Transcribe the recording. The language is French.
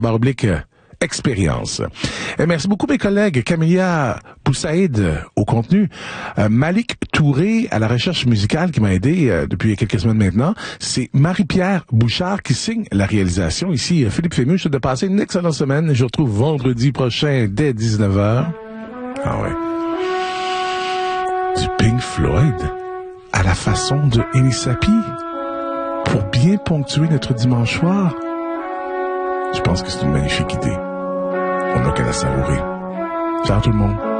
expérience. Et merci beaucoup mes collègues Camilla Poussaïd au contenu, Malik Touré à la recherche musicale qui m'a aidé depuis quelques semaines maintenant. C'est Marie-Pierre Bouchard qui signe la réalisation. Ici Philippe Fému, je te souhaite de passer une excellente semaine. Je vous retrouve vendredi prochain dès 19h. Ah ouais. Du Pink Floyd à la façon de Enisapi pour bien ponctuer notre dimanche soir. Je pense que c'est une magnifique idée. On n'a qu'à la savourer. Ciao tout le monde.